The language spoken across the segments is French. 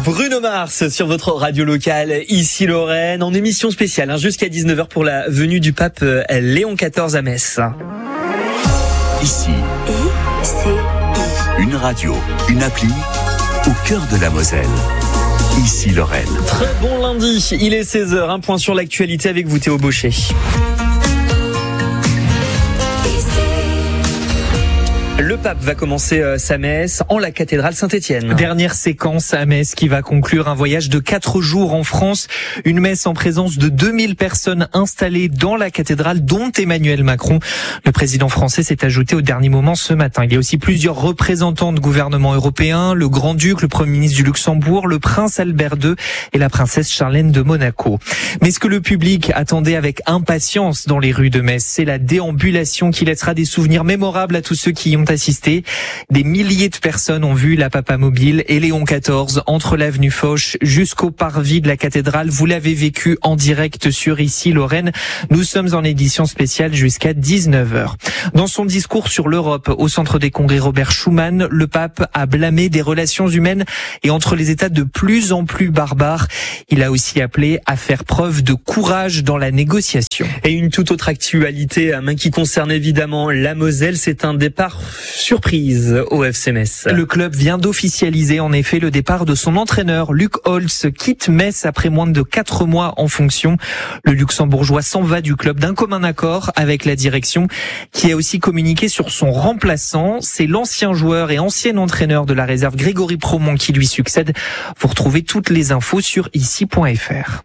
Bruno Mars sur votre radio locale, ici Lorraine, en émission spéciale, jusqu'à 19h pour la venue du pape Léon XIV à Metz. Ici, une radio, une appli, au cœur de la Moselle. Ici Lorraine. Très bon lundi, il est 16h, un point sur l'actualité avec vous Théo Bauchet. Le pape va commencer sa messe en la cathédrale Saint-Étienne. Dernière séquence à Metz qui va conclure un voyage de 4 jours en France. Une messe en présence de 2000 personnes installées dans la cathédrale, dont Emmanuel Macron. Le président français s'est ajouté au dernier moment ce matin. Il y a aussi plusieurs représentants de gouvernements européens, le grand-duc, le premier ministre du Luxembourg, le prince Albert II et la princesse Charlène de Monaco. Mais ce que le public attendait avec impatience dans les rues de Metz, c'est la déambulation qui laissera des souvenirs mémorables à tous ceux qui y ont assisté. Des milliers de personnes ont vu la Papamobile et Léon XIV entre l'avenue Foch jusqu'au parvis de la cathédrale. Vous l'avez vécu en direct sur Ici Lorraine. Nous sommes en édition spéciale jusqu'à 19h. Dans son discours sur l'Europe au centre des congrès Robert Schuman, le pape a blâmé des relations humaines et entre les États de plus en plus barbares. Il a aussi appelé à faire preuve de courage dans la négociation. Et une toute autre actualité qui concerne évidemment la Moselle, c'est un départ surprise au FC Metz. Le club vient d'officialiser en effet le départ de son entraîneur. Luc Holtz quitte Metz après moins de 4 mois en fonction. Le Luxembourgeois s'en va du club d'un commun accord avec la direction qui a aussi communiqué sur son remplaçant. C'est l'ancien joueur et ancien entraîneur de la réserve Grégory Promont qui lui succède. Vous retrouvez toutes les infos sur ici.fr.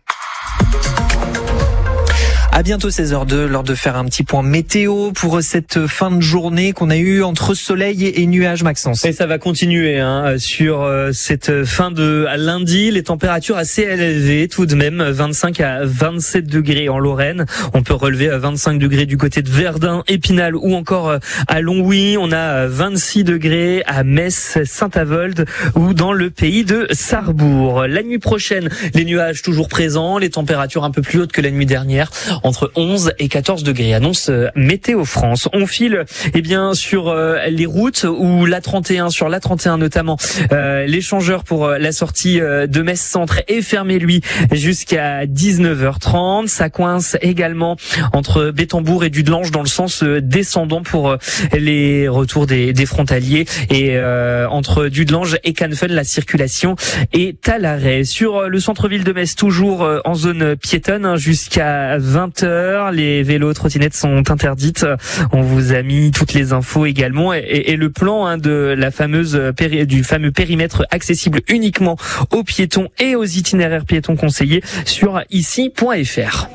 À bientôt 16h02, l'heure de faire un petit point météo pour cette fin de journée qu'on a eue entre soleil et nuages, Maxence. Et ça va continuer sur cette fin de lundi. Les températures assez élevées tout de même, 25 à 27 degrés en Lorraine. On peut relever 25 degrés du côté de Verdun, Épinal ou encore à Longwy. On a 26 degrés à Metz, Saint-Avold ou dans le pays de Sarrebourg. La nuit prochaine, les nuages toujours présents, les températures un peu plus hautes que la nuit dernière. Entre 11 et 14 degrés, annonce Météo France. On file sur les routes où l'A31, sur l'A31 notamment, l'échangeur pour la sortie de Metz Centre est fermé lui jusqu'à 19h30. Ça coince également entre Bétambourg et Dudelange dans le sens descendant pour les retours des frontaliers et entre Dudelange et Canfin, la circulation est à l'arrêt. Sur le centre-ville de Metz, toujours en zone piétonne jusqu'à 20h. Les vélos, trottinettes sont interdites. On vous a mis toutes les infos également et le plan de la du fameux périmètre accessible uniquement aux piétons et aux itinéraires piétons conseillés sur ici.fr.